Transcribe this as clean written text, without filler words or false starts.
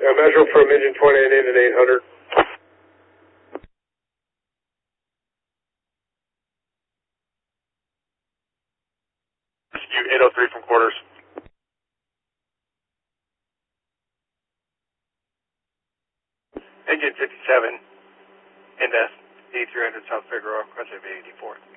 Measure from engine 20 and in at 800. Rescue 803 from quarters. Engine 57, Indes, D300 South Figueroa, crossing 84.